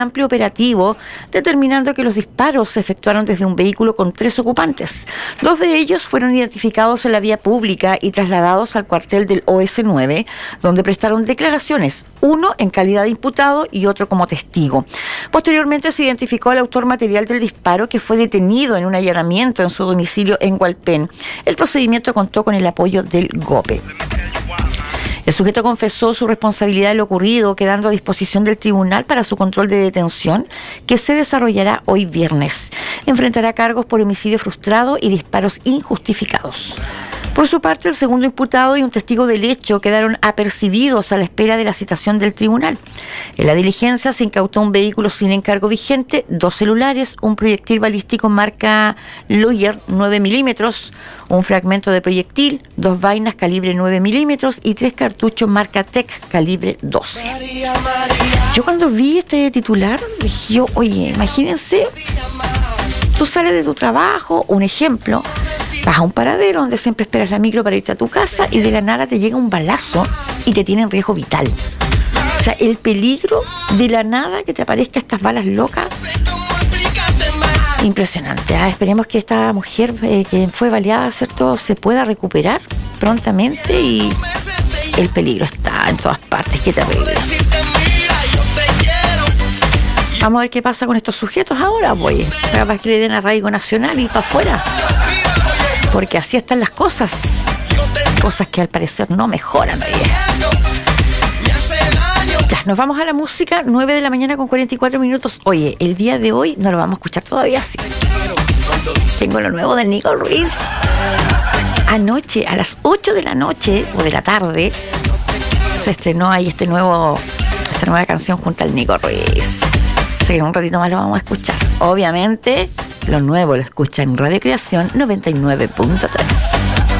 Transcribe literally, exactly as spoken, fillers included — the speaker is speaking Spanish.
amplio operativo, determinando que los disparos se efectuaron desde un vehículo con tres ocupantes. Dos de ellos fueron identificados en la vía pública y trasladados al cuartel del O S nueve, donde prestaron declaraciones, uno en calidad de imputado y otro como testigo. Posteriormente se identificó al autor material del disparo, que fue detenido en un allanamiento en su domicilio en Hualpén. El procedimiento contó con el apoyo del GOPE. El sujeto confesó su responsabilidad en lo ocurrido, quedando a disposición del tribunal para su control de detención, que se desarrollará hoy viernes. Enfrentará cargos por homicidio frustrado y disparos injustificados. Por su parte, el segundo imputado y un testigo del hecho quedaron apercibidos a la espera de la citación del tribunal. En la diligencia se incautó un vehículo sin encargo vigente, dos celulares, un proyectil balístico marca Luger nueve milímetros, un fragmento de proyectil, dos vainas calibre nueve milímetros y tres cartuchos marca Tec calibre doce. Yo cuando vi este titular dije yo, oye, imagínense, tú sales de tu trabajo, un ejemplo, vas a un paradero donde siempre esperas la micro para irte a tu casa y de la nada te llega un balazo y te tiene en riesgo vital. O sea, el peligro de la nada que te aparezca estas balas locas, impresionante. ¿eh? Esperemos que esta mujer eh, que fue baleada, ¿cierto?, se pueda recuperar prontamente, y el peligro está en todas partes. Qué terrible. Vamos a ver qué pasa con estos sujetos ahora, pues. Capaz que le den arraigo nacional y para afuera. Porque así están las cosas. Cosas que al parecer no mejoran. Oye. Ya, nos vamos a la música. nueve de la mañana con cuarenta y cuatro minutos. Oye, el día de hoy no lo vamos a escuchar todavía así. Tengo lo nuevo de Nico Ruiz. Anoche, a las ocho de la noche o de la tarde, se estrenó ahí este nuevo, esta nueva canción junto al Nico Ruiz. Así que en un ratito más lo vamos a escuchar. Obviamente, lo nuevo lo escucha en Radio Creación noventa y nueve punto tres.